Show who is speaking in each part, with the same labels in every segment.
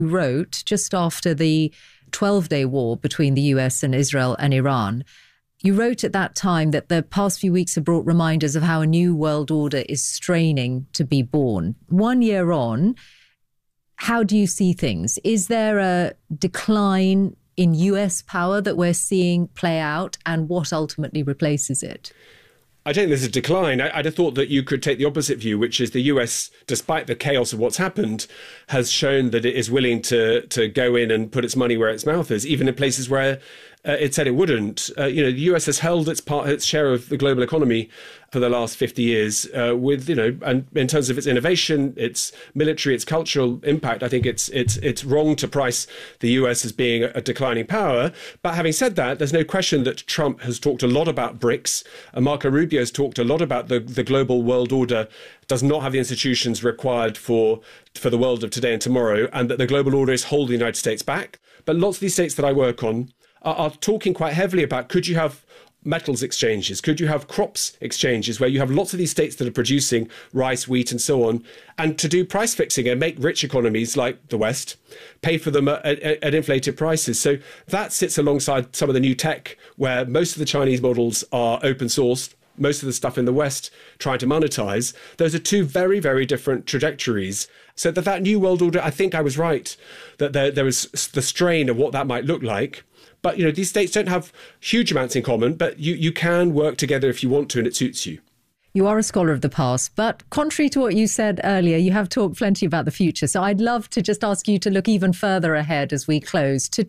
Speaker 1: wrote just after the 12-day war between the US and Israel and Iran. You wrote at that time that the past few weeks have brought reminders of how a new world order is straining to be born. 1 year on, how do you see things? Is there a decline in US power that we're seeing play out, and what ultimately replaces it?
Speaker 2: I don't think there's a decline. I'd have thought that you could take the opposite view, which is the US, despite the chaos of what's happened, has shown that it is willing to go in and put its money where its mouth is, even in places where it said it wouldn't. The US has held its share of the global economy for the last 50 years and in terms of its innovation, its military, its cultural impact, I think it's wrong to price the US as being a declining power. But having said that, there's no question that Trump has talked a lot about BRICS, and Marco Rubio has talked a lot about the global world order does not have the institutions required for the world of today and tomorrow, and that the global order is holding the United States back. But lots of these states that I work on are talking quite heavily about, could you have metals exchanges? Could you have crops exchanges where you have lots of these states that are producing rice, wheat and so on, and to do price fixing and make rich economies like the West pay for them at inflated prices? So that sits alongside some of the new tech where most of the Chinese models are open sourced, most of the stuff in the West trying to monetize. Those are two very, very different trajectories. So that new world order, I think I was right, that there was the strain of what that might look like. But, these states don't have huge amounts in common, but you can work together if you want to and it suits you.
Speaker 1: You are a scholar of the past, but contrary to what you said earlier, you have talked plenty about the future. So I'd love to just ask you to look even further ahead as we close to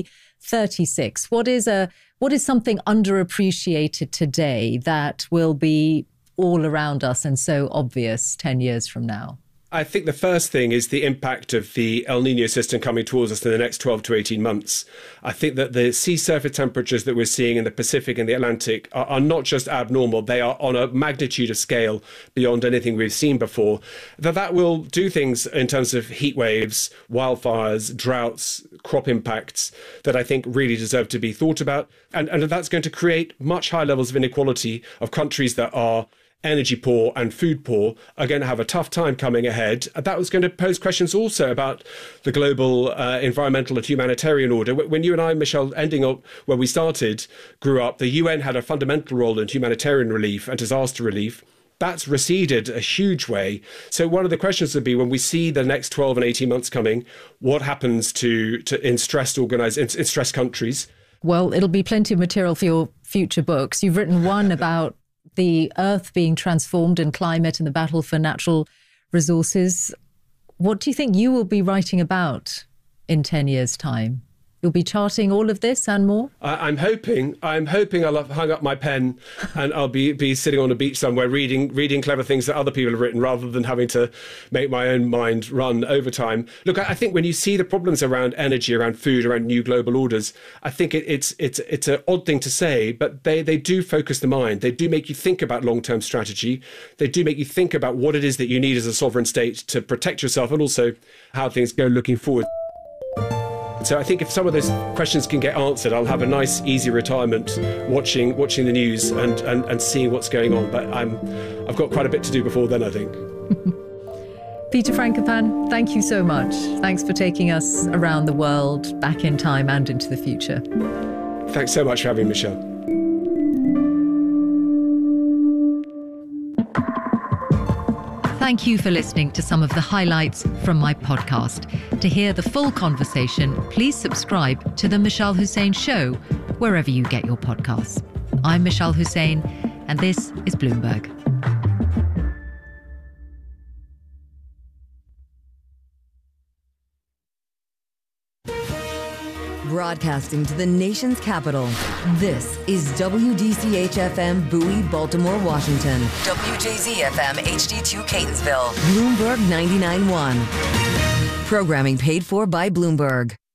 Speaker 1: 2036. What is something underappreciated today that will be all around us and so obvious 10 years from now?
Speaker 2: I think the first thing is the impact of the El Nino system coming towards us in the next 12 to 18 months. I think that the sea surface temperatures that we're seeing in the Pacific and the Atlantic are not just abnormal, they are on a magnitude of scale beyond anything we've seen before. That will do things in terms of heat waves, wildfires, droughts, crop impacts that I think really deserve to be thought about. And that's going to create much higher levels of inequality of countries that are energy poor and food poor are going to have a tough time coming ahead. That was going to pose questions also about the global environmental and humanitarian order. When you and I, Michelle, ending up where we started, grew up, the UN had a fundamental role in humanitarian relief and disaster relief. That's receded a huge way. So one of the questions would be, when we see the next 12 and 18 months coming, what happens in stressed countries?
Speaker 1: Well, it'll be plenty of material for your future books. You've written one about the Earth being transformed and climate and the battle for natural resources. What do you think you will be writing about in 10 years' time? You'll be charting all of this and more?
Speaker 2: I'm hoping I'll have hung up my pen and I'll be sitting on a beach somewhere reading clever things that other people have written rather than having to make my own mind run overtime. Look, I think when you see the problems around energy, around food, around new global orders, I think it's an odd thing to say, but they do focus the mind. They do make you think about long-term strategy. They do make you think about what it is that you need as a sovereign state to protect yourself and also how things go looking forward. So I think if some of those questions can get answered, I'll have a nice, easy retirement watching the news and seeing what's going on. But I've got quite a bit to do before then, I think.
Speaker 1: Peter Frankopan, thank you so much. Thanks for taking us around the world, back in time and into the future.
Speaker 2: Thanks so much for having me, Michelle.
Speaker 1: Thank you for listening to some of the highlights from my podcast. To hear the full conversation, please subscribe to The Mishal Hussain Show, wherever you get your podcasts. I'm Mishal Hussain, and this is Bloomberg.
Speaker 3: Broadcasting to the nation's capital, this is WDCH-FM Bowie, Baltimore, Washington. WJZ-FM HD2 Catonsville. Bloomberg 99.1. Programming paid for by Bloomberg.